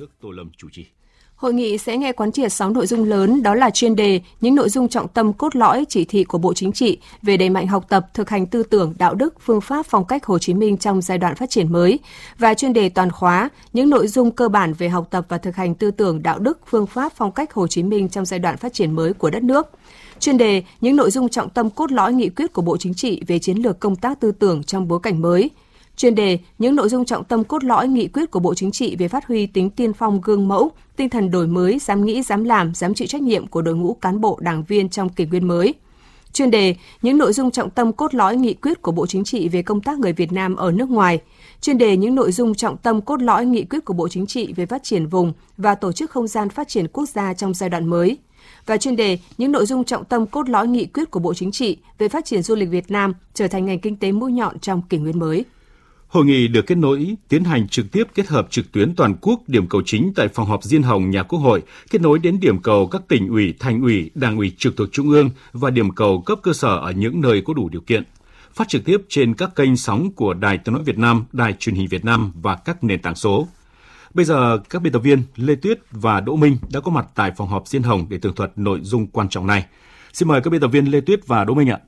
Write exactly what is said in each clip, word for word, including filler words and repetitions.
nước Tô Lâm chủ trì. Hội nghị sẽ nghe quán triệt sáu nội dung lớn, đó là chuyên đề, những nội dung trọng tâm cốt lõi chỉ thị của Bộ Chính trị về đẩy mạnh học tập, thực hành tư tưởng, đạo đức, phương pháp, phong cách Hồ Chí Minh trong giai đoạn phát triển mới, và chuyên đề toàn khóa, những nội dung cơ bản về học tập và thực hành tư tưởng, đạo đức, phương pháp, phong cách Hồ Chí Minh trong giai đoạn phát triển mới của đất nước. Chuyên đề, những nội dung trọng tâm cốt lõi nghị quyết của Bộ Chính trị về chiến lược công tác tư tưởng trong bối cảnh mới. Chuyên đề, những nội dung trọng tâm cốt lõi nghị quyết của Bộ Chính trị về phát huy tính tiên phong gương mẫu, tinh thần đổi mới, dám nghĩ, dám làm, dám chịu trách nhiệm của đội ngũ cán bộ đảng viên trong kỷ nguyên mới. Chuyên đề, những nội dung trọng tâm cốt lõi nghị quyết của Bộ Chính trị về công tác người Việt Nam ở nước ngoài. Chuyên đề, những nội dung trọng tâm cốt lõi nghị quyết của Bộ Chính trị về phát triển vùng và tổ chức không gian phát triển quốc gia trong giai đoạn mới. Và chuyên đề, những nội dung trọng tâm cốt lõi nghị quyết của Bộ Chính trị về phát triển du lịch Việt Nam trở thành ngành kinh tế mũi nhọn trong kỷ nguyên mới. Hội nghị được kết nối, tiến hành trực tiếp kết hợp trực tuyến toàn quốc, điểm cầu chính tại phòng họp Diên Hồng nhà Quốc hội, kết nối đến điểm cầu các tỉnh ủy, thành ủy, đảng ủy trực thuộc trung ương và điểm cầu cấp cơ sở ở những nơi có đủ điều kiện. Phát trực tiếp trên các kênh sóng của Đài Tiếng nói Việt Nam, Đài Truyền hình Việt Nam và các nền tảng số. Bây giờ, các biên tập viên Lê Tuyết và Đỗ Minh đã có mặt tại phòng họp Diên Hồng để tường thuật nội dung quan trọng này. Xin mời các biên tập viên Lê Tuyết và Đỗ Minh ạ.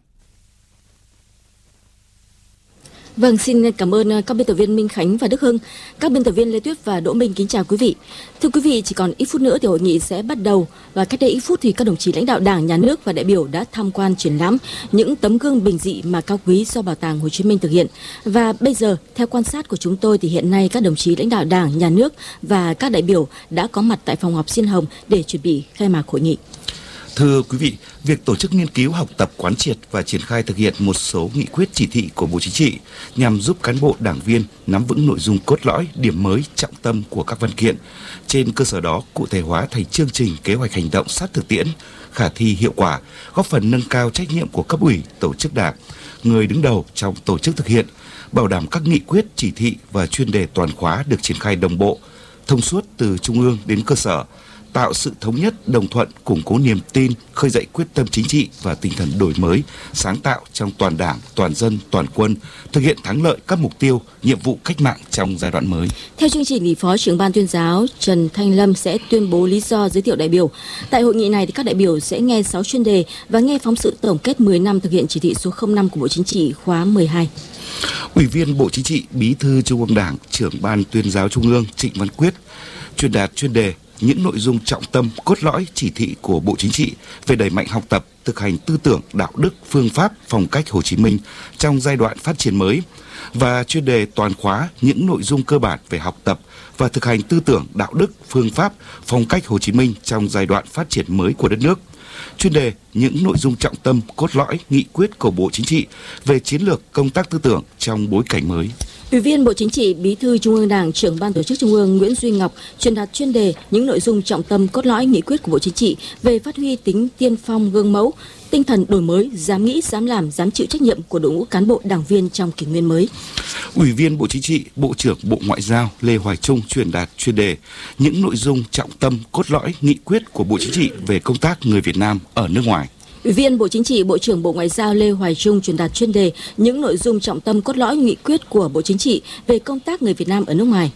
Vâng, xin cảm ơn các biên tập viên Minh Khánh và Đức Hưng. Các biên tập viên Lê Tuyết và Đỗ Minh kính chào quý vị. Thưa quý vị, chỉ còn ít phút nữa thì hội nghị sẽ bắt đầu, và cách đây ít phút thì các đồng chí lãnh đạo Đảng, Nhà nước và đại biểu đã tham quan triển lãm những tấm gương bình dị mà cao quý do Bảo tàng Hồ Chí Minh thực hiện. Và bây giờ, theo quan sát của chúng tôi thì hiện nay các đồng chí lãnh đạo Đảng, Nhà nước và các đại biểu đã có mặt tại phòng họp Diên Hồng để chuẩn bị khai mạc hội nghị. Thưa quý vị, việc tổ chức nghiên cứu, học tập, quán triệt và triển khai thực hiện một số nghị quyết, chỉ thị của Bộ Chính trị nhằm giúp cán bộ đảng viên nắm vững nội dung cốt lõi, điểm mới, trọng tâm của các văn kiện. Trên cơ sở đó, cụ thể hóa thành chương trình, kế hoạch hành động sát thực tiễn, khả thi, hiệu quả, góp phần nâng cao trách nhiệm của cấp ủy, tổ chức đảng, người đứng đầu trong tổ chức thực hiện, bảo đảm các nghị quyết, chỉ thị và chuyên đề toàn khóa được triển khai đồng bộ, thông suốt từ trung ương đến cơ sở, tạo sự thống nhất, đồng thuận, củng cố niềm tin, khơi dậy quyết tâm chính trị và tinh thần đổi mới, sáng tạo trong toàn Đảng, toàn dân, toàn quân, thực hiện thắng lợi các mục tiêu, nhiệm vụ cách mạng trong giai đoạn mới. Theo chương trình thì Phó trưởng Ban Tuyên giáo Trần Thanh Lâm sẽ tuyên bố lý do giới thiệu đại biểu. Tại hội nghị này thì các đại biểu sẽ nghe sáu chuyên đề và nghe phóng sự tổng kết mười năm thực hiện chỉ thị số không năm của Bộ Chính trị khóa mười hai. Ủy viên Bộ Chính trị, Bí thư Trung ương Đảng, Trưởng Ban Tuyên giáo Trung ương Trịnh Văn Quyết truyền đạt chuyên đề những nội dung trọng tâm cốt lõi chỉ thị của Bộ Chính trị về đẩy mạnh học tập, thực hành tư tưởng, đạo đức, phương pháp, phong cách Hồ Chí Minh trong giai đoạn phát triển mới, và chuyên đề toàn khóa những nội dung cơ bản về học tập và thực hành tư tưởng, đạo đức, phương pháp, phong cách Hồ Chí Minh trong giai đoạn phát triển mới của đất nước. Chuyên đề những nội dung trọng tâm cốt lõi nghị quyết của Bộ Chính trị về chiến lược công tác tư tưởng trong bối cảnh mới. Ủy viên Bộ Chính trị, Bí thư Trung ương Đảng, Trưởng Ban Tổ chức Trung ương Nguyễn Duy Ngọc truyền đạt chuyên đề những nội dung trọng tâm cốt lõi nghị quyết của Bộ Chính trị về phát huy tính tiên phong gương mẫu, tinh thần đổi mới, dám nghĩ, dám làm, dám chịu trách nhiệm của đội ngũ cán bộ đảng viên trong kỷ nguyên mới. Ủy viên Bộ Chính trị, Bộ trưởng Bộ Ngoại giao Lê Hoài Trung truyền đạt chuyên đề những nội dung trọng tâm cốt lõi nghị quyết của Bộ Chính trị về công tác người Việt Nam ở nước ngoài. Ủy viên Bộ Chính trị, Bộ trưởng Bộ Ngoại giao Lê Hoài Trung truyền đạt chuyên đề những nội dung trọng tâm cốt lõi nghị quyết của Bộ Chính trị về công tác người Việt Nam ở nước ngoài.